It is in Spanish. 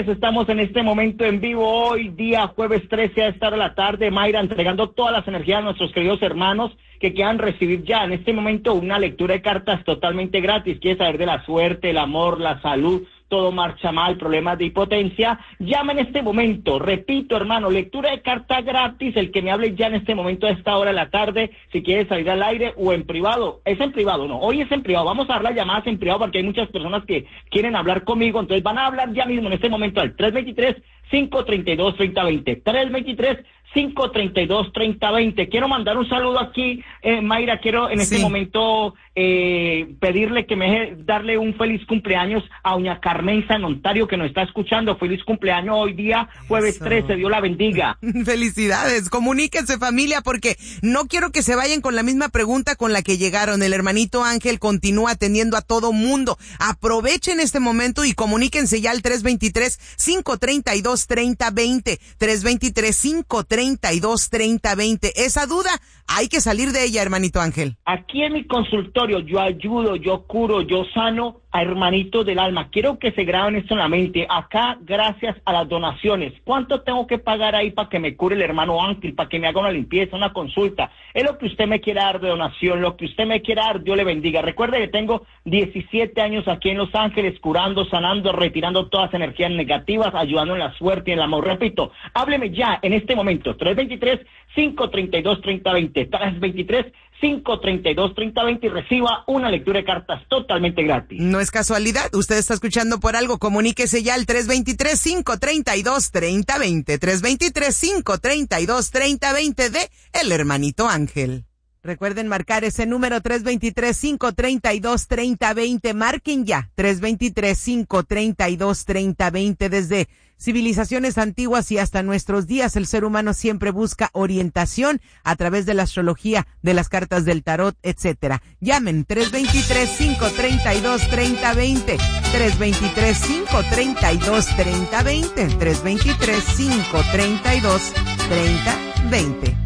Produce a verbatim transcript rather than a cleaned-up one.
Ángeles, estamos en este momento en vivo hoy, día jueves trece a esta hora de la tarde, Mayra, entregando todas las energías a nuestros queridos hermanos que quieran recibir ya en este momento una lectura de cartas totalmente gratis. ¿Quieres saber de la suerte, el amor, la salud? Todo marcha mal, problemas de impotencia, llama en este momento, repito hermano, lectura de carta gratis, el que me hable ya en este momento a esta hora de la tarde, si quiere salir al aire o en privado, es en privado, no, hoy es en privado, vamos a dar las llamadas en privado porque hay muchas personas que quieren hablar conmigo, entonces van a hablar ya mismo en este momento al tres veintitrés, cinco treinta y dos, treinta veinte, tres veintitrés, cinco treinta y dos, treinta veinte. Quiero mandar un saludo aquí, eh, Mayra, quiero en este sí. momento eh, pedirle que me deje darle un feliz cumpleaños a doña Carmenza en Ontario, que nos está escuchando. Feliz cumpleaños hoy día, jueves Eso. trece, Dios la bendiga. Felicidades, comuníquense familia, porque no quiero que se vayan con la misma pregunta con la que llegaron. El hermanito Ángel continúa atendiendo a todo mundo. Aprovechen este momento y comuníquense ya al tres veintitrés, cinco treinta y dos, treinta veinte, tres veintitrés, cinco treinta y dos, treinta veinte. Esa duda hay que salir de ella, hermanito Ángel. Aquí en mi consultorio yo ayudo, yo curo, yo sano a hermanitos del alma. Quiero que se graben esto en la mente. Acá, gracias a las donaciones. ¿Cuánto tengo que pagar ahí para que me cure el hermano Ángel, para que me haga una limpieza, una consulta? Es lo que usted me quiera dar de donación, lo que usted me quiera dar, Dios le bendiga. Recuerde que tengo diecisiete años aquí en Los Ángeles, curando, sanando, retirando todas las energías negativas, ayudando en la suerte y en el amor. Repito, hábleme ya en este momento, tres veintitrés, cinco treinta y dos, treinta veinte, tres veintitrés, cinco treinta y dos, treinta veinte y reciba una lectura de cartas totalmente gratis. No es casualidad, usted está escuchando por algo, comuníquese ya al tres veintitrés, cinco treinta y dos, treinta veinte, tres veintitrés, cinco treinta y dos, treinta veinte de El Hermanito Ángel. Recuerden marcar ese número tres veintitrés, cinco treinta y dos, treinta veinte, marquen ya, tres veintitrés, cinco treinta y dos, treinta veinte. Desde civilizaciones antiguas y hasta nuestros días, el ser humano siempre busca orientación a través de la astrología, de las cartas del tarot, etcétera. Llamen tres veintitrés, cinco treinta y dos, treinta veinte, tres veintitrés, cinco treinta y dos, treinta veinte, tres veintitrés, cinco treinta y dos, treinta veinte.